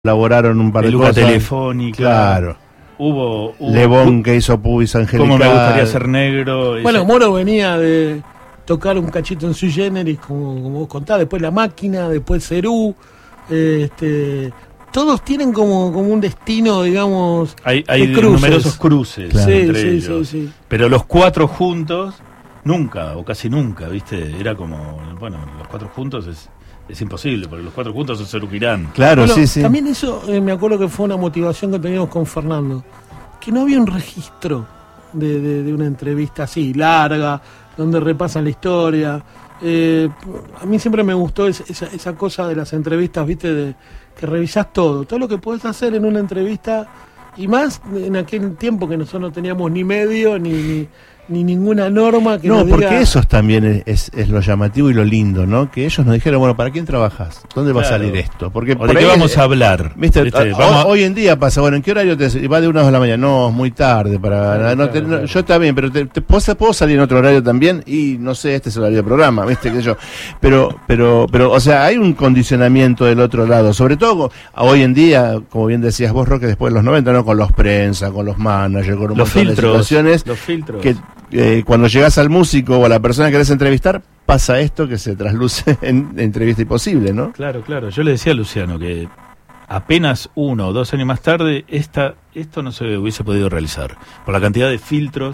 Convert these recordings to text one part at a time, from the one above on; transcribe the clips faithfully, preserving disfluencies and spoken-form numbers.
Elaboraron un par de Peluca cosas. Telefónica. Claro. Hubo, hubo Le Bon, que hizo Pubis Angelical. Cómo me gustaría ser negro. Bueno, ese... Moro venía de tocar un cachito en Sui Generis, como, como vos contabas, después La Máquina, después Cerú. Eh, este, todos tienen como, como un destino, digamos, Hay, hay de cruces. numerosos cruces Claro. entre Sí, sí, ellos. sí, sí. Pero los cuatro juntos, nunca, o casi nunca, ¿viste? Era como, bueno, los cuatro juntos es, es imposible, porque los cuatro juntos son Cerú Girán. Claro, Bueno, sí, sí. También eso, eh, me acuerdo que fue una motivación que teníamos con Fernando, que no había un registro de, de, de una entrevista así, larga, donde repasan la historia. Eh, a mí siempre me gustó esa, esa, esa cosa de las entrevistas, viste, de que revisás todo, todo lo que podés hacer en una entrevista, y más en aquel tiempo que nosotros no teníamos ni medio, ni... ni ni ninguna norma que No, nos porque diga... eso también es, es, es lo llamativo y lo lindo, ¿no? Que ellos nos dijeron, bueno, ¿para quién trabajas? ¿Dónde va Claro. a salir esto? Porque ¿O por de qué ahí, vamos a hablar? ¿Viste? ¿Viste? A- Vamos a- Hoy en día pasa, bueno, ¿en qué horario te va de una de la mañana? No, es muy tarde para Claro, no te- claro, no, claro. yo está bien, pero te, te- ¿puedo, puedo salir en otro horario también y no sé, este es el horario de programa, ¿viste? Que yo, pero pero pero o sea, hay un condicionamiento del otro lado, sobre todo co- a hoy en día, como bien decías vos, Roque, después de los noventa, ¿no? Con los prensa, con los managers, con un los montón de filtros, situaciones los filtros. que eh, cuando llegas al músico o a la persona que querés entrevistar, pasa esto que se trasluce en, en entrevista imposible, ¿no? Claro, claro. Yo le decía a Luciano que apenas uno o dos años más tarde esta, esto no se hubiese podido realizar por la cantidad de filtros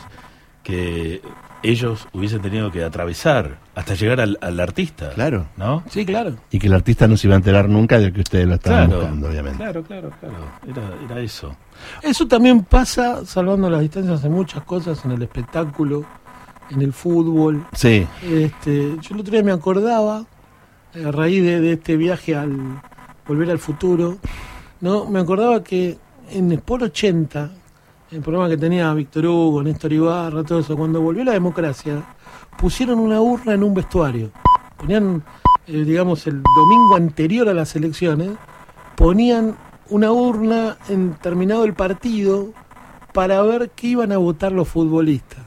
que ellos hubiesen tenido que atravesar hasta llegar al, al artista. Claro. ¿No? Sí, claro. Y que el artista no se iba a enterar nunca de que ustedes lo estaban Claro, buscando, obviamente. claro, claro, claro. Era, era eso. Eso también pasa, salvando las distancias, en muchas cosas, en el espectáculo, en el fútbol. Sí, Este, yo el otro día me acordaba, a raíz de, de este viaje al Volver al Futuro, ¿no? Me acordaba que en Sport ochenta, el programa que tenía Víctor Hugo, Néstor Ibarra, todo eso, cuando volvió la democracia, pusieron una urna en un vestuario. Ponían, eh, digamos, el domingo anterior a las elecciones, ponían una urna en terminado el partido para ver qué iban a votar los futbolistas,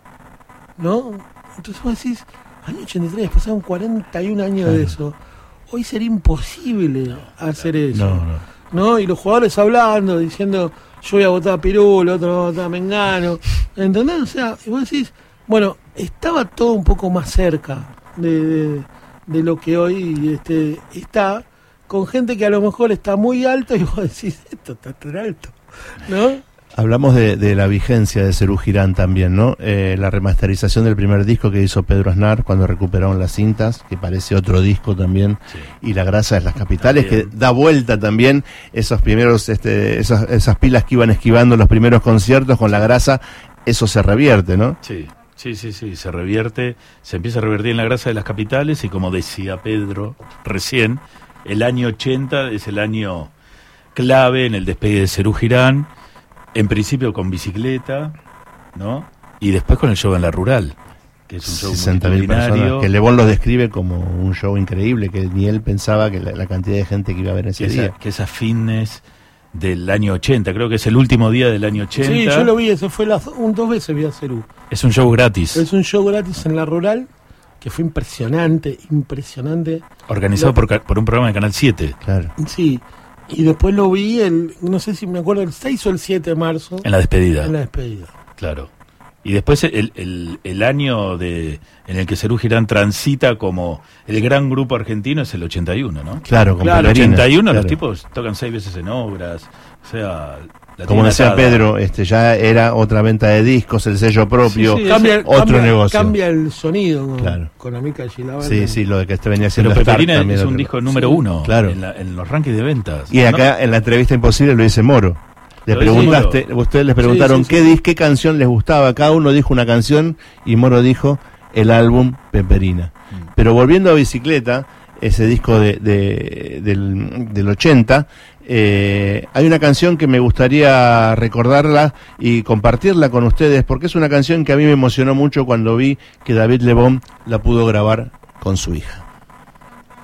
¿no? Entonces vos decís, año ochenta y tres, pasaron cuarenta y un años Claro. de eso. Hoy sería imposible hacer eso. no, no. ¿No? Y los jugadores hablando, diciendo, yo voy a votar a Pirulo, otro va a votar a Mengano. ¿Entendés? O sea, y vos decís, bueno, estaba todo un poco más cerca de, de, de lo que hoy este, está, con gente que a lo mejor está muy alto y vos decís, esto está tan alto, ¿no? Hablamos de, de la vigencia de Cerú Girán también, ¿no? Eh, la remasterización del primer disco que hizo Pedro Aznar cuando recuperaron las cintas, que parece otro disco también, Sí. y La Grasa de las Capitales, que También. da vuelta también esos primeros, este, esas, esas pilas que iban esquivando los primeros conciertos con La Grasa, eso se revierte, ¿no? Sí, sí, sí, sí. Se revierte, se empieza a revertir en la grasa de las capitales y como decía Pedro recién, el año ochenta es el año clave en el despegue de Cerú Girán. En principio con bicicleta, ¿no? Y después con el show en la rural, que es un show sesenta mil personas, multitudinario. que Le Bon lo describe como un show increíble, que ni él pensaba que la, la cantidad de gente que iba a ver ese que, día. esa, que esa fitness del año ochenta, creo que es el último día del año ochenta. Sí, yo lo vi, eso fue las, un, dos veces vi a Cerú. Es un show gratis, Es un show gratis en la rural, que fue impresionante, impresionante. organizado lo- por, ca- por un programa de Canal siete, Claro. Sí, y después lo vi, el no sé si me acuerdo, el seis o el siete de marzo, en la despedida. en la despedida. Claro. Y después el, el, el año de en el que Cerú Girán transita como el gran grupo argentino es el ochenta y uno, ¿no? Claro, con Claro, El Peperina, ochenta y uno claro. los tipos tocan seis veces en obras, o sea... la Como tienen decía atada. Pedro, este ya era otra venta de discos, el sello propio, Sí, sí, Cambia, otro cambia, negocio. cambia el sonido con, Claro. con Amica Gilavante. Sí, sí, lo de que este venía Pero haciendo Peperina Stark también es un otro- disco número Sí, uno claro. en, la- en los rankings de ventas. Y acá en la entrevista imposible lo dice Moro. Le Lo dice preguntaste, Moro. ustedes les preguntaron Sí, sí, qué sí. dis, qué canción les gustaba, cada uno dijo una canción y Moro dijo el álbum Peperina. Mm. Pero volviendo a Bicicleta, ese disco de, de- del, del ochenta, eh, hay una canción que me gustaría recordarla y compartirla con ustedes porque es una canción que a mí me emocionó mucho cuando vi que David Le Bon la pudo grabar con su hija.